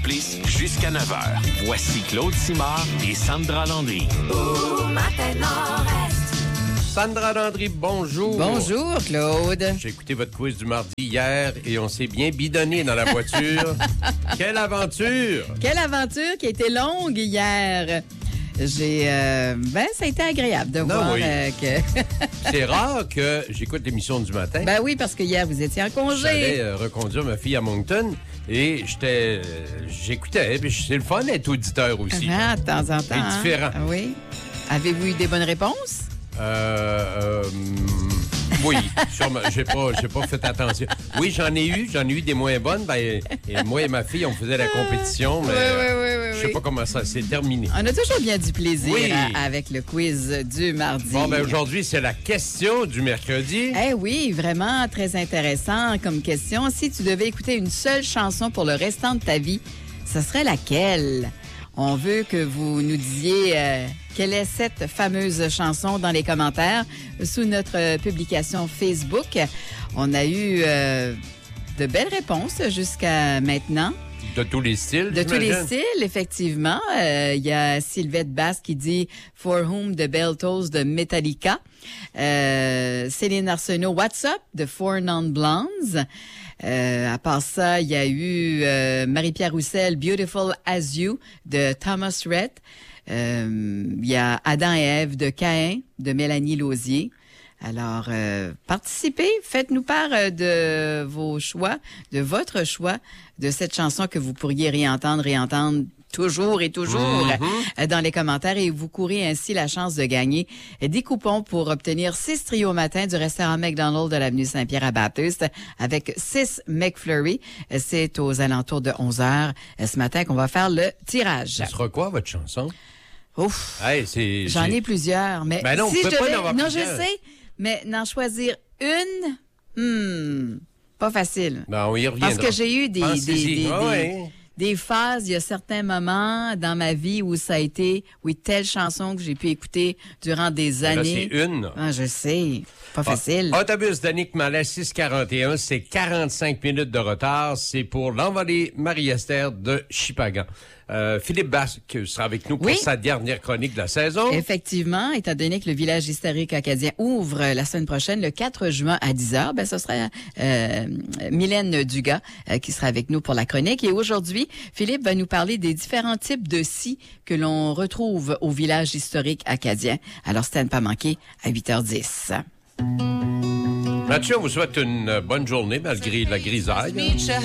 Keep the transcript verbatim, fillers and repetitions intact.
complices jusqu'à neuf heures. Voici Claude Simard et Sandra Landry. Ouh, matin Nord-Est. Sandra Landry, bonjour. Bonjour, Claude. J'ai écouté votre quiz du mardi hier et on s'est bien bidonné dans la voiture. Quelle aventure! Quelle aventure qui a été longue hier. J'ai... Euh, ben, ça a été agréable de Non, voir oui. euh, que... C'est rare que j'écoute l'émission du matin. Ben oui, parce que hier, vous étiez en congé. J'allais euh, reconduire ma fille à Moncton et j'étais, euh, j'écoutais. Puis c'est le fun d'être auditeur aussi. Ah, de temps en temps. C'est différent. Hein? Oui. Avez-vous eu des bonnes réponses? Euh, euh, oui, sûrement. J'ai pas, j'ai pas fait attention. Oui, j'en ai eu, j'en ai eu des moins bonnes. Ben, et moi et ma fille, on faisait la compétition, mais Oui, oui, oui, oui, je sais oui. pas comment ça s'est terminé. On a toujours bien du plaisir Oui. à- avec le quiz du mardi. Bon, ben aujourd'hui, c'est la question du mercredi. Eh oui, vraiment très intéressant comme question. Si tu devais écouter une seule chanson pour le restant de ta vie, ce serait laquelle? On veut que vous nous disiez euh, quelle est cette fameuse chanson dans les commentaires sous notre publication Facebook. On a eu euh, de belles réponses jusqu'à maintenant. De tous les styles, De tous les j'imagine. styles, effectivement. Euh, Il y a Sylvette Basse qui dit « For Whom the Bell Tolls » de Metallica. Euh, Céline Arsenault, « What's Up » de Four Non-Blondes. Euh, à part ça, il y a eu euh, Marie-Pierre Roussel, « Beautiful as You » de Thomas Rhett. Euh, il y a Adam et Ève de Caïn de Mélanie Lausier. Alors, euh, participez, faites-nous part euh, de vos choix, de votre choix, de cette chanson que vous pourriez réentendre, réentendre toujours et toujours Mm-hmm. euh, dans les commentaires et vous courez ainsi la chance de gagner des coupons pour obtenir six trios matin du restaurant McDonald's de l'avenue Saint-Pierre à Bathurst avec six McFlurry. Euh, C'est aux alentours de onze heures euh, ce matin qu'on va faire le tirage. Ce sera quoi, votre chanson? Ouf! Hey, c'est, J'en j'ai- ai plusieurs, mais Ben non, si on peut je pas devais... en avoir Non, plusieurs. je sais, mais n'en choisir une, hmm, pas facile. Ben, on y reviendra. Parce que j'ai eu des, des, Pensez-y. des, Ah des- ouais. des phases, il y a certains moments dans ma vie où ça a été, oui, telle chanson que j'ai pu écouter durant des Là, années. c'est une. Ah, je sais, pas facile. Ah, Autobus d'Annick Mallet, six quarante et un, c'est quarante-cinq minutes de retard. C'est pour l'envolée Marie-Esther de Chipagan. Euh, Philippe Basque sera avec nous pour Oui. sa dernière chronique de la saison. Effectivement, étant donné que le village historique acadien ouvre la semaine prochaine, le quatre juin à dix heures, ben ce sera euh, Mylène Dugas euh, qui sera avec nous pour la chronique. Et aujourd'hui, Philippe va nous parler des différents types de scies que l'on retrouve au village historique acadien. Alors, c'était à ne pas manquer à huit heures dix. Mathieu, on vous souhaite une bonne journée malgré la grisaille.